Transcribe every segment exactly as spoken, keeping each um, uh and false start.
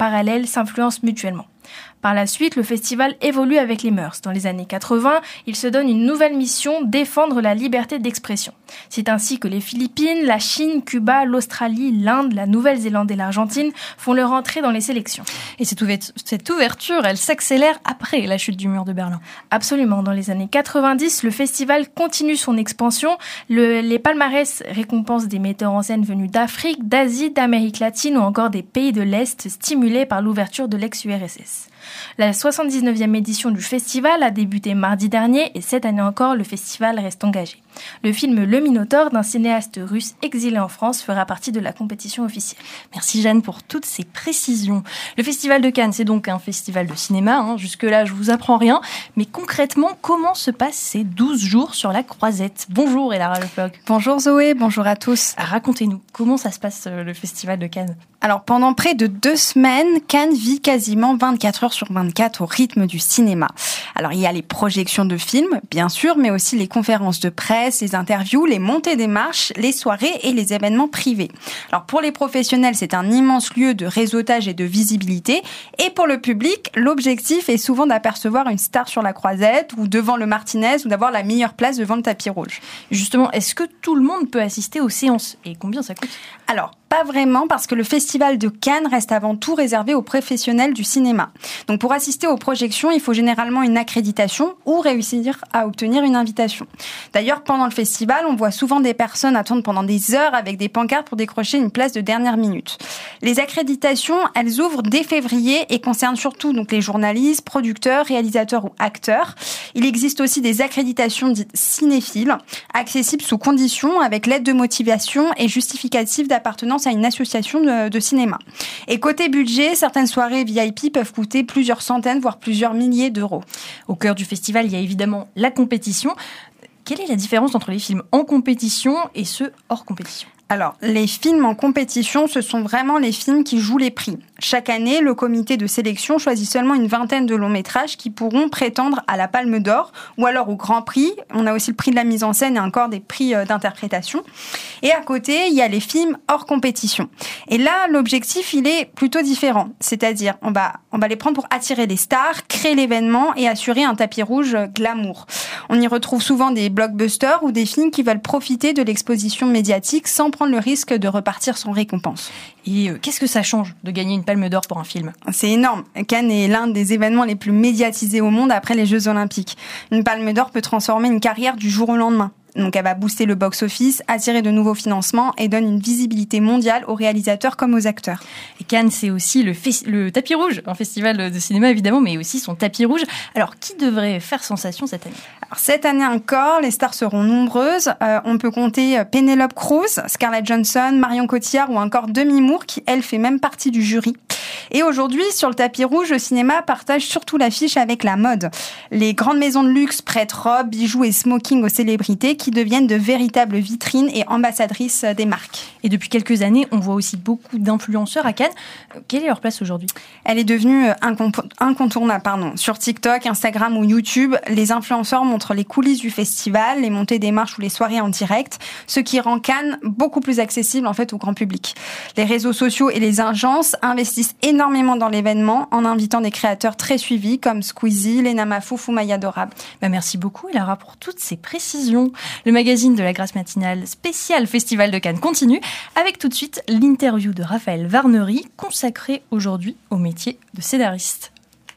parallèles s'influencent mutuellement. Par la suite, le festival évolue avec les mœurs. Dans les années quatre-vingts, il se donne une nouvelle mission, défendre la liberté d'expression. C'est ainsi que les Philippines, la Chine, Cuba, l'Australie, l'Inde, la Nouvelle-Zélande et l'Argentine font leur entrée dans les sélections. Et cette, ouverture, cette ouverture, elle s'accélère après la chute du mur de Berlin. Absolument. Dans les années quatre-vingt-dix, le festival continue son expansion. Le, les palmarès récompensent des metteurs en scène venus d'Afrique, d'Asie, d'Amérique latine ou encore des pays de l'Est, stimulés par l'ouverture de l'ex-U R S S. La soixante-dix-neuvième édition du festival a débuté mardi dernier et cette année encore, le festival reste engagé. Le film Le Minotaure d'un cinéaste russe exilé en France fera partie de la compétition officielle. Merci Jeanne pour toutes ces précisions. Le Festival de Cannes, c'est donc un festival de cinéma. Hein. Jusque-là, je vous apprends rien. Mais concrètement, comment se passent ces douze jours sur la croisette ? Bonjour Elara Lefog. Bonjour Zoé, bonjour à tous. Racontez-nous, comment ça se passe le Festival de Cannes ? Alors pendant près de deux semaines, Cannes vit quasiment vingt-quatre heures sur vingt-quatre au rythme du cinéma. Alors il y a les projections de films, bien sûr, mais aussi les conférences de presse, les interviews, les montées des marches, les soirées et les événements privés. Alors pour les professionnels, c'est un immense lieu de réseautage et de visibilité. Et pour le public, l'objectif est souvent d'apercevoir une star sur la croisette ou devant le Martinez ou d'avoir la meilleure place devant le tapis rouge. Justement, est-ce que tout le monde peut assister aux séances ? Et combien ça coûte ? Alors, pas vraiment, parce que le Festival de Cannes reste avant tout réservé aux professionnels du cinéma. Donc pour assister aux projections, il faut généralement une accréditation ou réussir à obtenir une invitation. D'ailleurs, pendant le festival, on voit souvent des personnes attendre pendant des heures avec des pancartes pour décrocher une place de dernière minute. Les accréditations, elles ouvrent dès février et concernent surtout donc les journalistes, producteurs, réalisateurs ou acteurs. Il existe aussi des accréditations dites cinéphiles, accessibles sous conditions avec l'aide de motivation et justificatif d'appartenance à une association de, de cinéma. Et côté budget, certaines soirées V I P peuvent coûter plusieurs centaines, voire plusieurs milliers d'euros. Au cœur du festival, il y a évidemment la compétition. Quelle est la différence entre les films en compétition et ceux hors compétition ? Alors, les films en compétition, ce sont vraiment les films qui jouent les prix. Chaque année, le comité de sélection choisit seulement une vingtaine de longs métrages qui pourront prétendre à la Palme d'Or ou alors au Grand Prix. On a aussi le prix de la mise en scène et encore des prix d'interprétation. Et à côté, il y a les films hors compétition. Et là, l'objectif, il est plutôt différent. C'est-à-dire, on va, on va les prendre pour attirer les stars, créer l'événement et assurer un tapis rouge glamour. On y retrouve souvent des blockbusters ou des films qui veulent profiter de l'exposition médiatique sans prendre le risque de repartir sans récompense. Et euh, qu'est-ce que ça change de gagner une Palme d'Or pour un film ? C'est énorme. Cannes est l'un des événements les plus médiatisés au monde après les Jeux Olympiques. Une Palme d'Or peut transformer une carrière du jour au lendemain. Donc elle va booster le box-office, attirer de nouveaux financements et donne une visibilité mondiale aux réalisateurs comme aux acteurs. Et Cannes, c'est aussi le, fes- le tapis rouge, un festival de cinéma évidemment, mais aussi son tapis rouge. Alors qui devrait faire sensation cette année ? Alors, cette année encore, les stars seront nombreuses. Euh, on peut compter Penelope Cruz, Scarlett Johansson, Marion Cotillard ou encore Demi Moore qui, elle, fait même partie du jury. Et aujourd'hui, sur le tapis rouge, le cinéma partage surtout l'affiche avec la mode. Les grandes maisons de luxe prêtent robes, bijoux et smoking aux célébrités qui deviennent de véritables vitrines et ambassadrices des marques. Et depuis quelques années, on voit aussi beaucoup d'influenceurs à Cannes. Quelle est leur place aujourd'hui ? Elle est devenue incomp- incontournable. Pardon. Sur TikTok, Instagram ou YouTube, les influenceurs montrent les coulisses du festival, les montées des marches ou les soirées en direct, ce qui rend Cannes beaucoup plus accessible en fait au grand public. Les réseaux sociaux et les agences investissent énormément dans l'événement en invitant des créateurs très suivis comme Squeezie, Lena Mafouf ou Maya Dorab. Bah merci beaucoup Elara pour toutes ces précisions. Le magazine de la Grâce matinale spécial Festival de Cannes continue avec tout de suite l'interview de Raphaël Varnery consacrée aujourd'hui au métier de scénariste.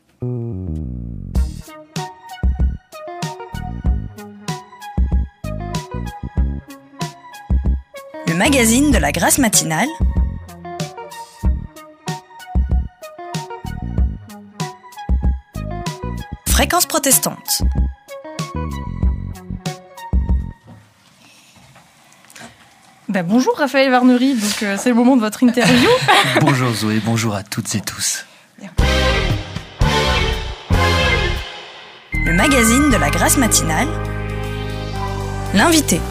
Le magazine de la Grâce matinale. Fréquence protestante. Ben bonjour Raphaël Varnery, donc euh, c'est le moment de votre interview. Bonjour Zoé, bonjour à toutes et tous. Le magazine de la Grâce matinale. L'invité.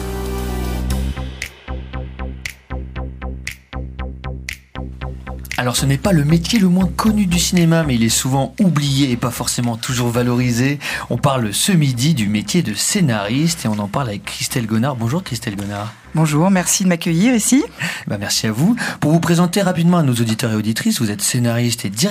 Alors ce n'est pas le métier le moins connu du cinéma, mais il est souvent oublié et pas forcément toujours valorisé. On parle ce midi du métier de scénariste et on en parle avec Christelle Gonard. Bonjour Christelle Gonard. Bonjour, merci de m'accueillir ici. Ben, merci à vous. Pour vous présenter rapidement à nos auditeurs et auditrices, vous êtes scénariste et directrice